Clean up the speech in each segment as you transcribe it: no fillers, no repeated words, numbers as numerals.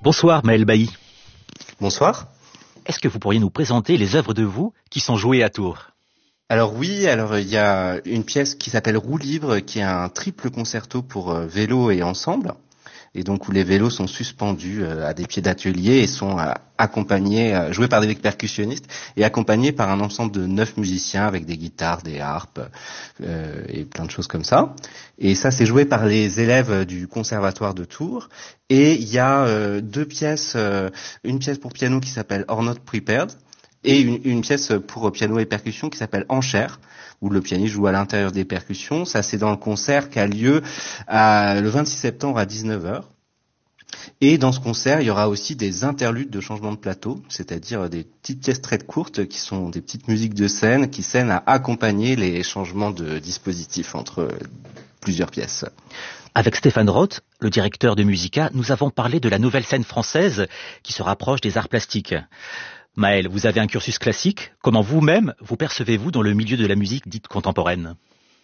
Bonsoir Maël Bailly. Bonsoir. Est-ce que vous pourriez nous présenter les œuvres de vous qui sont jouées à Tours? Alors oui, il y a une pièce qui s'appelle Roue libre, qui est un triple concerto pour vélo et ensemble, et donc où les vélos sont suspendus à des pieds d'atelier et sont joués par des percussionnistes et accompagnés par un ensemble de 9 musiciens avec des guitares, des harpes et plein de choses comme ça. Et ça, c'est joué par les élèves du conservatoire de Tours. Et il y a deux pièces, une pièce pour piano qui s'appelle Or Not Prepared, et une pièce pour piano et percussion qui s'appelle Enchères, où le pianiste joue à l'intérieur des percussions. Ça, c'est dans le concert qui a lieu le 26 septembre à 19h. Et dans ce concert, il y aura aussi des interludes de changement de plateau, c'est-à-dire des petites pièces très courtes qui sont des petites musiques de scène qui servent à accompagner les changements de dispositifs entre plusieurs pièces. Avec Stéphane Roth, le directeur de Musica, nous avons parlé de la nouvelle scène française qui se rapproche des arts plastiques. Maël, vous avez un cursus classique. Comment vous-même vous percevez-vous dans le milieu de la musique dite contemporaine?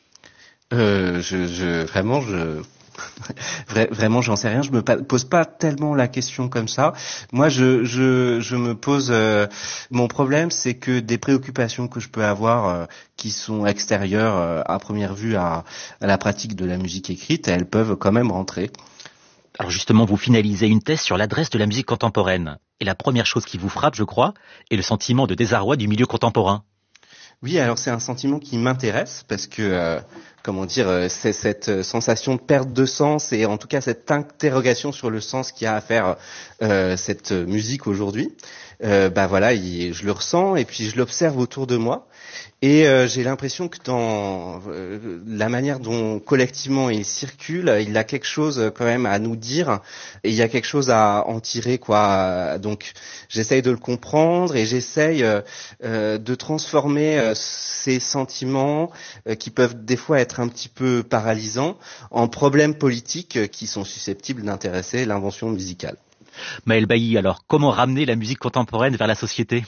Vraiment, j'en sais rien. Je me pose pas tellement la question comme ça. Moi, je me pose. Mon problème, c'est que des préoccupations que je peux avoir, qui sont extérieures à première vue à la pratique de la musique écrite, elles peuvent quand même rentrer. Alors justement, vous finalisez une thèse sur l'adresse de la musique contemporaine. Et la première chose qui vous frappe, je crois, est le sentiment de désarroi du milieu contemporain. Oui, alors c'est un sentiment qui m'intéresse parce que, c'est cette sensation de perte de sens et en tout cas cette interrogation sur le sens qu'il y a à faire cette musique aujourd'hui. Je le ressens et puis je l'observe autour de moi. Et j'ai l'impression que dans la manière dont collectivement il circule, il a quelque chose quand même à nous dire et il y a quelque chose à en tirer, quoi. Donc j'essaye de le comprendre et j'essaye de transformer ces sentiments qui peuvent des fois être un petit peu paralysants en problèmes politiques qui sont susceptibles d'intéresser l'invention musicale. Maël Bailly, alors comment ramener la musique contemporaine vers la société?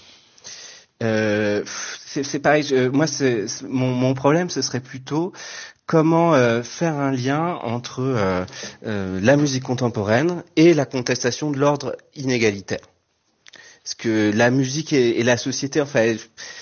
C'est pareil. Mon problème, ce serait plutôt comment faire un lien entre la musique contemporaine et la contestation de l'ordre inégalitaire. Parce que la musique et la société, enfin,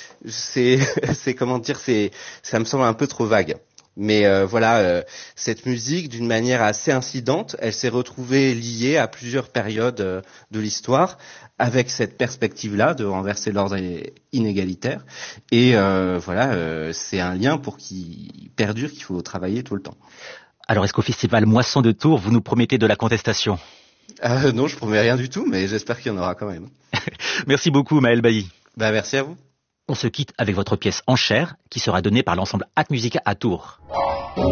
ça me semble un peu trop vague. Mais cette musique, d'une manière assez incidente, elle s'est retrouvée liée à plusieurs périodes de l'histoire, avec cette perspective-là de renverser l'ordre inégalitaire. Et c'est un lien pour qu'il perdure, qu'il faut travailler tout le temps. Alors est-ce qu'au festival Moisson de Tours, vous nous promettez de la contestation? Non, je promets rien du tout, mais j'espère qu'il y en aura quand même. Merci beaucoup Maël Bailly. Merci à vous. On se quitte avec votre pièce Enchères qui sera donnée par l'ensemble At Musica à Tours.